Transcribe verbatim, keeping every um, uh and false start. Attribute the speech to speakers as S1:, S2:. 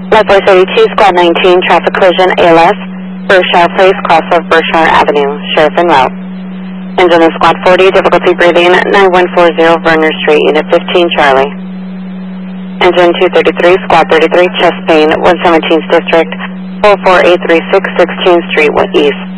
S1: Likewise eighty-two, Squad nineteen, traffic collision, A L S, Berkshire Place, cross of Berkshire Avenue, Sheriff en route. Engine in Squad forty, difficulty breathing, nine one four zero, Verner Street, Unit fifteen, Charlie. Engine two thirty-three, Squad thirty-three, chest pain, one seventeenth District, four four eight three six, sixteenth Street, East.